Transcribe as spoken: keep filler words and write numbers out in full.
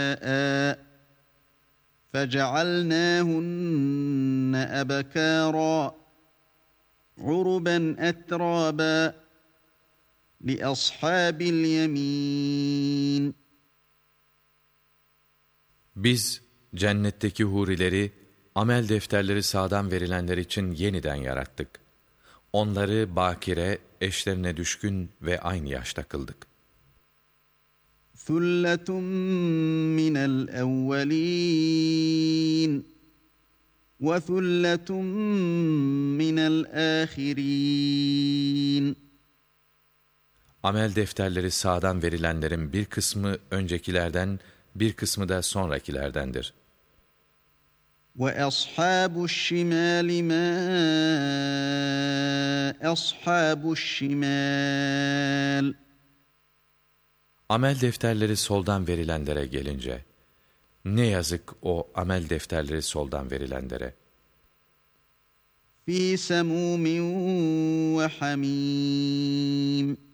فَجَعَلْنَاهُنَّ أَبْكَارًا عُرُبًا أَتْرَابًا لِأَصْحَابِ الْيَمِينِ. Biz cennetteki hurileri, amel defterleri sağdan verilenler için yeniden yarattık. Onları bakire, eşlerine düşkün ve aynı yaşta kıldık. ثُلَّةٌ مِّنَ الْأَوَّلِينَ وَثُلَّةٌ مِّنَ الْآخِرِينَ. Amel defterleri sağdan verilenlerin bir kısmı öncekilerden, bir kısmı da sonrakilerdendir. وَأَصْحَابُ الشِّمَالِ مَا أَصْحَابُ الشِّمَالِ. Amel defterleri soldan verilenlere gelince, ne yazık o amel defterleri soldan verilenlere. فِي سَمُومٍ وَحَمِيمٍ.